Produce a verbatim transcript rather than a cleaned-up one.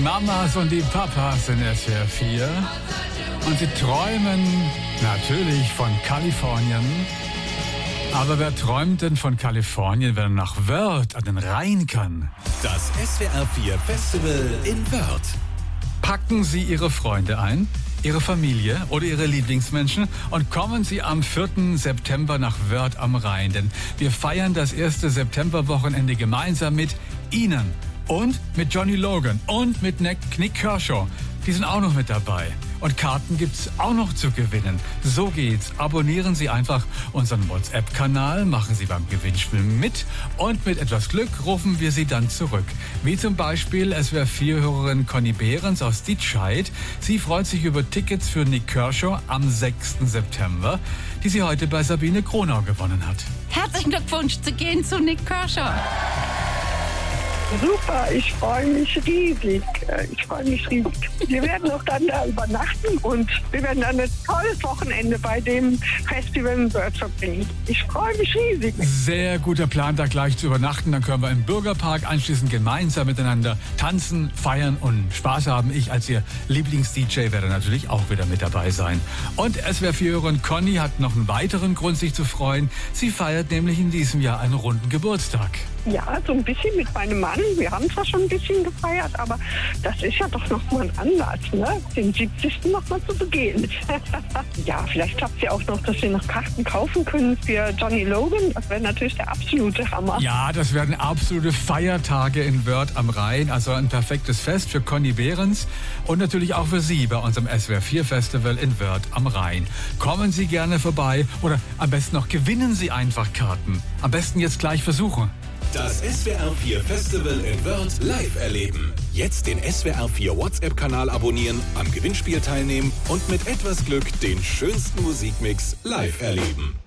Mamas und die Papas in S W R vier. Und sie träumen natürlich von Kalifornien. Aber wer träumt denn von Kalifornien, wenn er nach Wörth an den Rhein kann? Das S W R vier Festival in Wörth. Packen Sie Ihre Freunde ein, Ihre Familie oder Ihre Lieblingsmenschen und kommen Sie am vierten September nach Wörth am Rhein. Denn wir feiern das erste Septemberwochenende gemeinsam mit Ihnen und mit Johnny Logan und mit Nick Kershaw. Die sind auch noch mit dabei. Und Karten gibt's auch noch zu gewinnen. So geht's. Abonnieren Sie einfach unseren WhatsApp-Kanal, machen Sie beim Gewinnspiel mit und mit etwas Glück rufen wir Sie dann zurück. Wie zum Beispiel S W R vier-Hörerin Conny Behrens aus Dietscheid. Sie freut sich über Tickets für Nick Kershaw am sechsten September, die sie heute bei Sabine Kronau gewonnen hat. Herzlichen Glückwunsch zu gehen zu Nick Kershaw. Super, ich freue mich riesig. Ich freue mich riesig. Wir werden auch dann da übernachten und wir werden dann ein tolles Wochenende bei dem Festival in Wörth verbringen. Ich freue mich riesig. Sehr guter Plan, da gleich zu übernachten. Dann können wir im Bürgerpark anschließend gemeinsam miteinander tanzen, feiern und Spaß haben. Ich als Ihr Lieblings-D J werde natürlich auch wieder mit dabei sein. Und S W R vier-Hörerin Conny hat noch einen weiteren Grund, sich zu freuen. Sie feiert nämlich in diesem Jahr einen runden Geburtstag. Ja, so ein bisschen mit meinem Mann. Wir haben zwar schon ein bisschen gefeiert, aber das ist ja doch noch mal ein Anlass, ne? Den siebzigsten noch mal zu begehen. Ja, vielleicht klappt es ja auch noch, dass wir noch Karten kaufen können für Johnny Logan. Das wäre natürlich der absolute Hammer. Ja, das werden absolute Feiertage in Wörth am Rhein. Also ein perfektes Fest für Conny Behrens und natürlich auch für Sie bei unserem S W R vier Festival in Wörth am Rhein. Kommen Sie gerne vorbei oder am besten noch gewinnen Sie einfach Karten. Am besten jetzt gleich versuchen. Das S W R vier Festival in Wörth live erleben. Jetzt den S W R vier WhatsApp-Kanal abonnieren, am Gewinnspiel teilnehmen und mit etwas Glück den schönsten Musikmix live erleben.